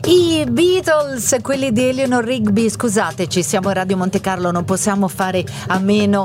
I Beatles, quelli di Eleanor Rigby. Scusateci, siamo a Radio Monte Carlo, non possiamo fare a meno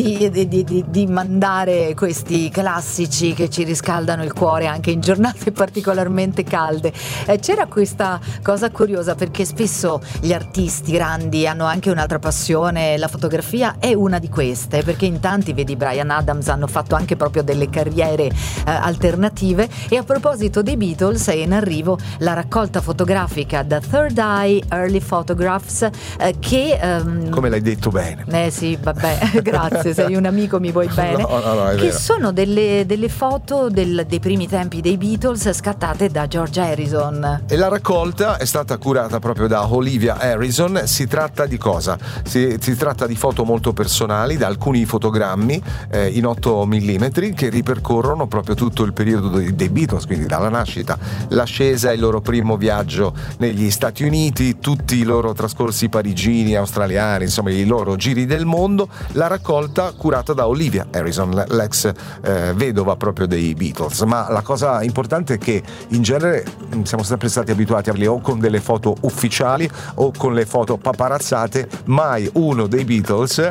di mandare questi classici che ci riscaldano il cuore anche in giornate particolarmente calde. C'era questa cosa curiosa, perché spesso gli artisti grandi hanno anche un'altra passione, la fotografia è una di queste, perché in tanti, vedi Bryan Adams, hanno fatto anche proprio delle carriere alternative. E a proposito dei Beatles, è in arrivo la raccolta fotografica da Third Eye Early Photographs, che come l'hai detto bene. Sì, vabbè, grazie, sei un amico, mi vuoi bene. No, che vero. Sono delle foto dei primi tempi dei Beatles scattate da George Harrison. E la raccolta è stata curata proprio da Olivia Harrison. Si tratta di cosa? Si tratta di foto molto personali, da alcuni fotogrammi in 8 mm che ripercorrono proprio tutto il periodo dei Beatles, quindi dalla nascita, l'ascesa, il loro primo viaggio negli Stati Uniti, tutti i loro trascorsi parigini, australiani, insomma i loro giri del mondo. La raccolta curata da Olivia Harrison, l'ex vedova proprio dei Beatles. Ma la cosa importante è che in genere siamo sempre stati abituati a vederli o con delle foto ufficiali o con le foto paparazzate. Mai uno dei Beatles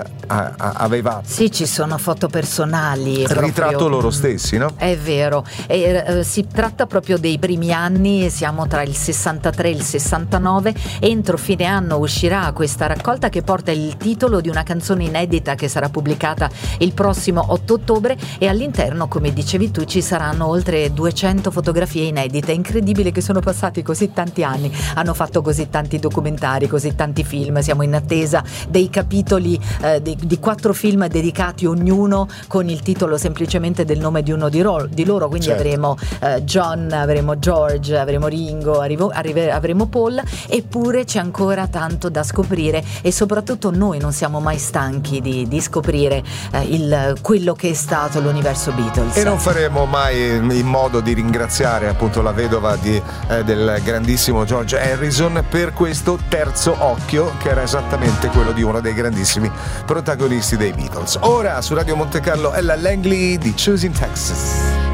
aveva ci sono foto personali ritratto proprio, loro stessi, no? È vero. Si tratta proprio dei primi anni, siamo tra il 63 e il 69. Entro fine anno uscirà questa raccolta che porta il titolo di una canzone inedita che sarà pubblicata il prossimo 8 ottobre, e all'interno, come dicevi tu, ci saranno oltre 200 fotografie inedite. È incredibile che sono passati così tanti anni, hanno fatto così tanti documentari, così tanti film. Siamo in attesa dei capitoli di 4 film dedicati ognuno con il titolo semplicemente del nome di uno di loro, quindi certo. Avremo John, avremo George, avremo Ringo, avremo Paul. Eppure c'è ancora tanto da scoprire, e soprattutto noi non siamo mai stanchi di scoprire quello che è stato l'universo Beatles. E non faremo mai in modo di ringraziare appunto la vedova del grandissimo George Harrison per questo terzo occhio, che era esattamente quello di uno dei grandissimi protagonisti dei Beatles. Ora su Radio Monte Carlo è la Langley di Choosing Texas.